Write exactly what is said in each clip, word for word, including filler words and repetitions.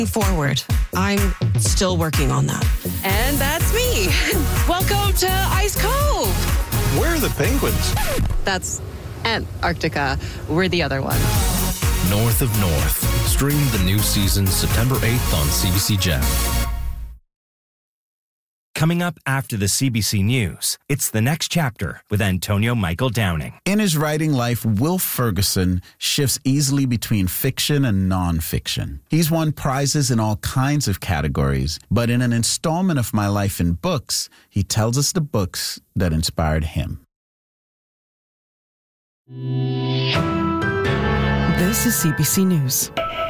Forward. I'm still working on that. And that's me. Welcome to Ice Cove. Where are the penguins? That's Antarctica. We're the other one. North of North. Stream the new season September eighth on C B C Gem. Coming up after the C B C News, it's The Next Chapter with Antonio Michael Downing. In his writing life, Will Ferguson shifts easily between fiction and nonfiction. He's won prizes in all kinds of categories, but in an installment of My Life in Books, he tells us the books that inspired him. This is C B C News.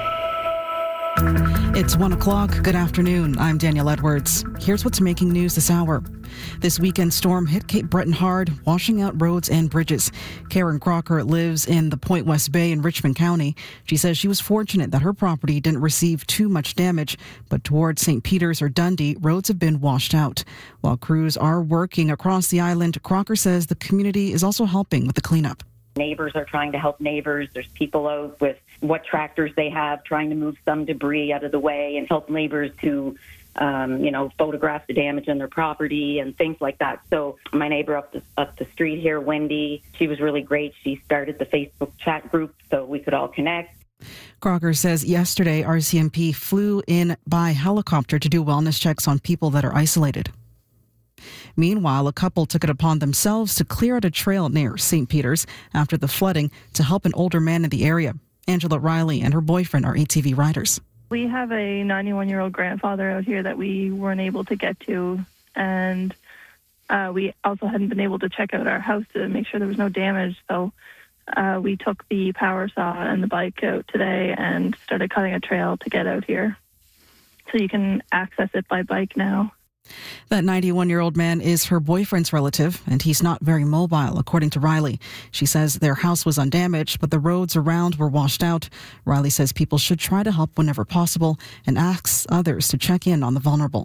It's one o'clock. Good afternoon. I'm Danielle Edwards. Here's what's making news this hour. This weekend storm hit Cape Breton hard, washing out roads and bridges. Karen Crocker lives in the Point West Bay in Richmond County. She says she was fortunate that her property didn't receive too much damage, but towards Saint Peter's or Dundee, roads have been washed out. While crews are working across the island, Crocker says the community is also helping with the cleanup. Neighbors are trying to help neighbors. There's people out with what tractors they have, trying to move some debris out of the way and help neighbors to, um, you know, photograph the damage on their property and things like that. So my neighbor up the, up the street here, Wendy, she was really great. She started the Facebook chat group so we could all connect. Crocker says yesterday R C M P flew in by helicopter to do wellness checks on people that are isolated. Meanwhile, a couple took it upon themselves to clear out a trail near Saint Peter's after the flooding to help an older man in the area. Angela Riley and her boyfriend are A T V riders. We have a ninety-one-year-old grandfather out here that we weren't able to get to, and uh, we also hadn't been able to check out our house to make sure there was no damage. So uh, we took the power saw and the bike out today and started cutting a trail to get out here. So you can access it by bike now. That ninety-one-year-old man is her boyfriend's relative, and he's not very mobile, according to Riley. She says their house was undamaged, but the roads around were washed out. Riley says people should try to help whenever possible and asks others to check in on the vulnerable.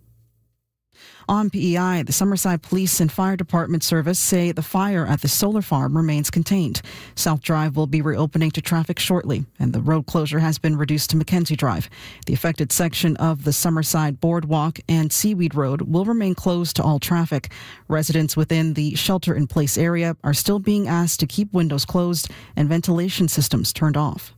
On P E I, the Summerside Police and Fire Department Service say the fire at the solar farm remains contained. South Drive will be reopening to traffic shortly, and the road closure has been reduced to Mackenzie Drive. The affected section of the Summerside Boardwalk and Seaweed Road will remain closed to all traffic. Residents within the shelter-in-place area are still being asked to keep windows closed and ventilation systems turned off.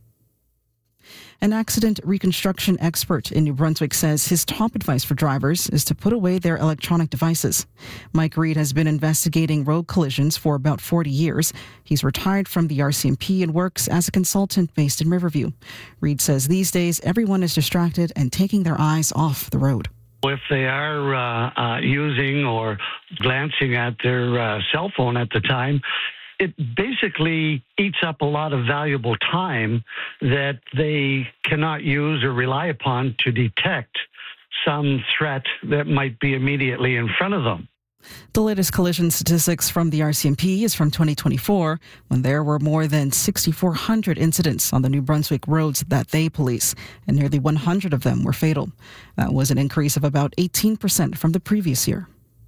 An accident reconstruction expert in New Brunswick says his top advice for drivers is to put away their electronic devices. Mike Reed has been investigating road collisions for about forty years. He's retired from the R C M P and works as a consultant based in Riverview. Reed says these days everyone is distracted and taking their eyes off the road. If they are uh, uh, using or glancing at their uh, cell phone at the time, it basically eats up a lot of valuable time that they cannot use or rely upon to detect some threat that might be immediately in front of them. The latest collision statistics from the R C M P is from twenty twenty-four, when there were more than six thousand four hundred incidents on the New Brunswick roads that they police, and nearly one hundred of them were fatal. That was an increase of about eighteen percent from the previous year.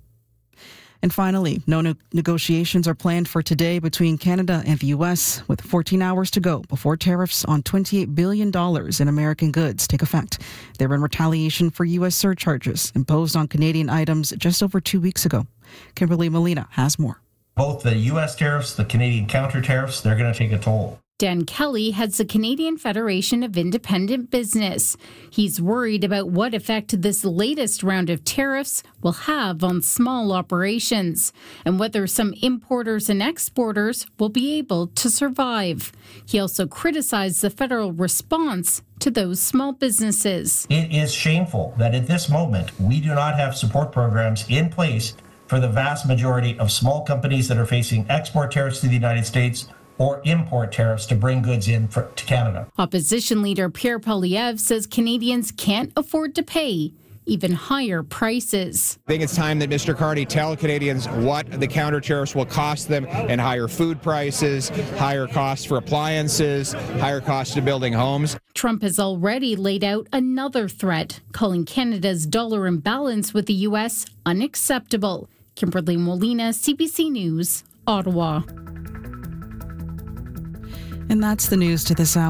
And finally, no ne- negotiations are planned for today between Canada and the U S, with fourteen hours to go before tariffs on twenty-eight billion dollars in American goods take effect. They're in retaliation for U S surcharges imposed on Canadian items just over two weeks ago. Kimberly Molina has more. Both the U S tariffs, the Canadian counter tariffs, they're going to take a toll. Dan Kelly heads the Canadian Federation of Independent Business. He's worried about what effect this latest round of tariffs will have on small operations and whether some importers and exporters will be able to survive. He also criticized the federal response to those small businesses. It is shameful that at this moment we do not have support programs in place for the vast majority of small companies that are facing export tariffs to the United States or import tariffs to bring goods in for, to Canada. Opposition leader Pierre Poilievre says Canadians can't afford to pay even higher prices. I think it's time that Mister Carney tell Canadians what the counter tariffs will cost them in higher food prices, higher costs for appliances, higher costs to building homes. Trump has already laid out another threat, calling Canada's dollar imbalance with the U S unacceptable. Kimberly Molina, C B C News, Ottawa. And that's the news to this hour.